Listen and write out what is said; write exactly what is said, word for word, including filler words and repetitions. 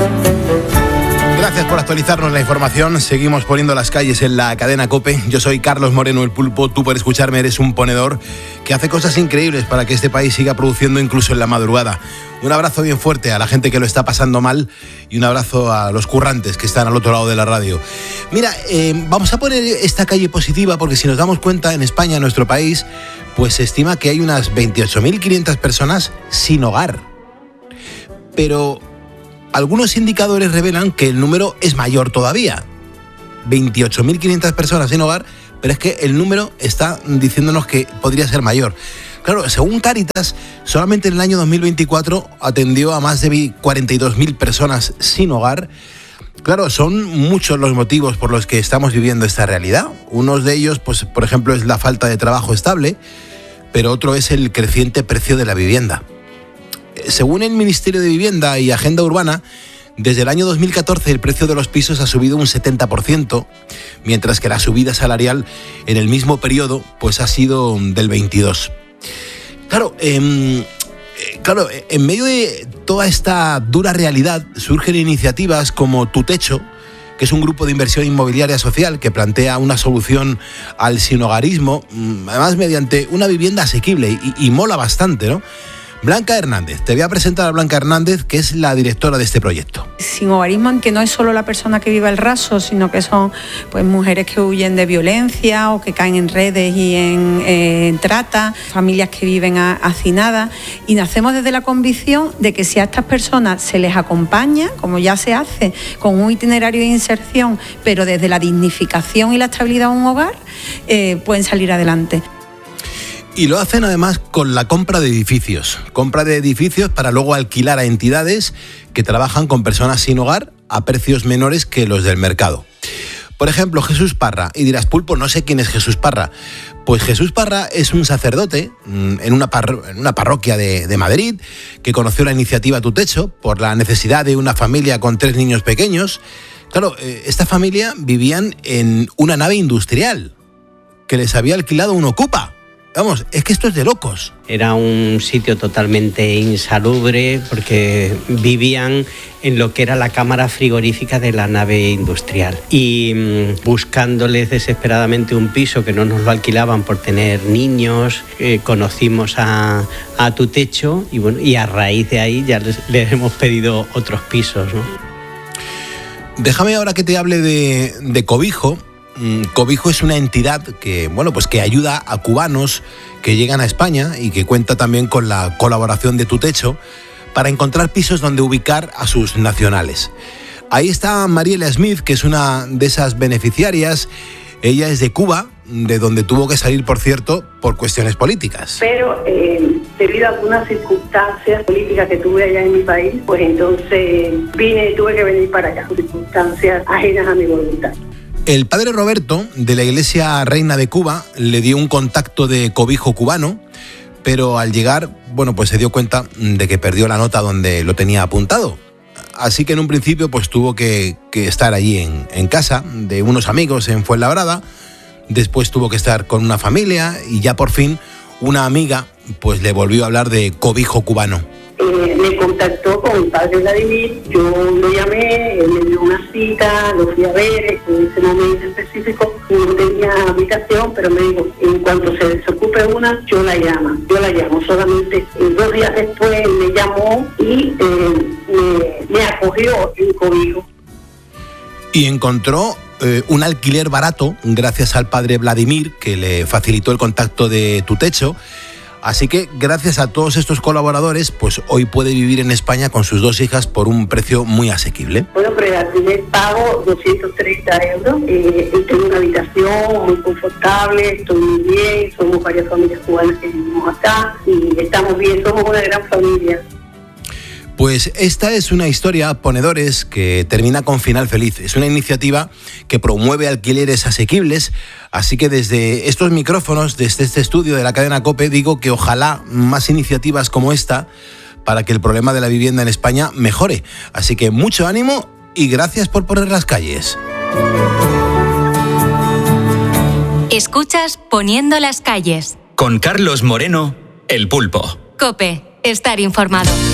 Gracias por actualizarnos la información. Seguimos poniendo las calles en la cadena COPE. Yo soy Carlos Moreno, el Pulpo. Tú, por escucharme, eres un ponedor que hace cosas increíbles para que este país siga produciendo incluso en la madrugada. Un abrazo bien fuerte a la gente que lo está pasando mal y un abrazo a los currantes que están al otro lado de la radio. Mira, eh, vamos a poner esta calle positiva porque si nos damos cuenta, en España, en nuestro país, pues se estima que hay unas veintiocho mil quinientas personas sin hogar. Pero algunos indicadores revelan que el número es mayor todavía. veintiocho mil quinientas personas sin hogar, pero es que el número está diciéndonos que podría ser mayor. Claro, según Cáritas, solamente en el año dos mil veinticuatro atendió a más de cuarenta y dos mil personas sin hogar. Claro, son muchos los motivos por los que estamos viviendo esta realidad. Uno de ellos, pues, por ejemplo, es la falta de trabajo estable, pero otro es el creciente precio de la vivienda. Según el Ministerio de Vivienda y Agenda Urbana, desde el año dos mil catorce el precio de los pisos ha subido un setenta por ciento, mientras que la subida salarial en el mismo periodo pues ha sido del veintidós por ciento. Claro, eh, claro, en medio de toda esta dura realidad surgen iniciativas como Tu Techo, que es un grupo de inversión inmobiliaria social que plantea una solución al sinhogarismo, además mediante una vivienda asequible y, y mola bastante, ¿no? Blanca Hernández, te voy a presentar a Blanca Hernández, que es la directora de este proyecto. Sinhogarismo en que no es solo la persona que vive al raso, sino que son pues mujeres que huyen de violencia o que caen en redes y en, eh, en trata, familias que viven a, hacinadas, y nacemos desde la convicción de que si a estas personas se les acompaña, como ya se hace, con un itinerario de inserción, pero desde la dignificación y la estabilidad de un hogar, eh, pueden salir adelante. Y lo hacen además con la compra de edificios. Compra de edificios para luego alquilar a entidades que trabajan con personas sin hogar a precios menores que los del mercado. Por ejemplo, Jesús Parra. Y dirás, Pulpo, no sé quién es Jesús Parra. Pues Jesús Parra es un sacerdote en una, parro- en una parroquia de, de Madrid que conoció la iniciativa Tu Techo por la necesidad de una familia con tres niños pequeños. Claro, esta familia vivían en una nave industrial que les había alquilado un ocupa. Vamos, es que esto es de locos. Era un sitio totalmente insalubre porque vivían en lo que era la cámara frigorífica de la nave industrial. Y mmm, buscándoles desesperadamente un piso que no nos lo alquilaban por tener niños, eh, conocimos a, a Tu Techo y, bueno, y a raíz de ahí ya les, les hemos pedido otros pisos, ¿no? Déjame ahora que te hable de, de Cobijo. Cobijo es una entidad que, bueno, pues que ayuda a cubanos que llegan a España y que cuenta también con la colaboración de Tu Techo para encontrar pisos donde ubicar a sus nacionales. Ahí está Mariela Smith, que es una de esas beneficiarias. Ella es de Cuba, de donde tuvo que salir, por cierto, por cuestiones políticas. Pero eh, debido a algunas circunstancias políticas que tuve allá en mi país, pues entonces vine y tuve que venir para acá, circunstancias ajenas a mi voluntad. El padre Roberto, de la Iglesia Reina de Cuba, le dio un contacto de cobijo cubano, pero al llegar, bueno, pues se dio cuenta de que perdió la nota donde lo tenía apuntado. Así que en un principio pues tuvo que, que estar allí en, en casa de unos amigos en Fuenlabrada. Después tuvo que estar con una familia y ya por fin una amiga pues le volvió a hablar de cobijo cubano. Eh, me contactó con el padre Vladimir, yo lo llamé, él me dio una cita, lo fui a ver, en ese momento específico no tenía habitación, pero me dijo, en cuanto se desocupe una, yo la llamo, yo la llamo, solamente eh, dos días después me llamó y eh, me, me acogió en cobijo. Y encontró eh, un alquiler barato gracias al padre Vladimir, que le facilitó el contacto de Tu Techo. Así que gracias a todos estos colaboradores, pues hoy puede vivir en España con sus dos hijas por un precio muy asequible. Bueno, pero al primer pago doscientos treinta euros, eh, tengo una habitación muy confortable, estoy muy bien, somos varias familias cubanas que vivimos acá y estamos bien, somos una gran familia. Pues esta es una historia, ponedores, que termina con final feliz. Es una iniciativa que promueve alquileres asequibles, así que desde estos micrófonos, desde este estudio de la cadena COPE, digo que ojalá más iniciativas como esta para que el problema de la vivienda en España mejore. Así que mucho ánimo y gracias por poner las calles. Escuchas Poniendo las calles. Con Carlos Moreno, el Pulpo. COPE, estar informado.